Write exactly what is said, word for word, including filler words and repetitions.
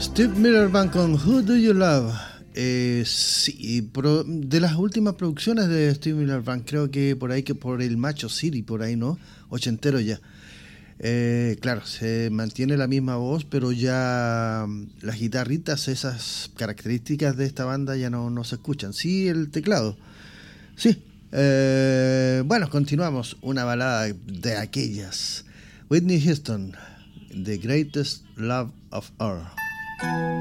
Steve Miller Band con Who Do You Love. Eh, sí, pro, de las últimas producciones de Steve Miller Band, creo que por ahí, que por el Macho City, por ahí, ¿no? Ochentero ya. Eh, claro, se mantiene la misma voz, pero ya las guitarritas, esas características de esta banda ya no, no se escuchan. Sí, el teclado. Sí. Eh, bueno, continuamos. Una balada de aquellas. Whitney Houston, The Greatest Love of All.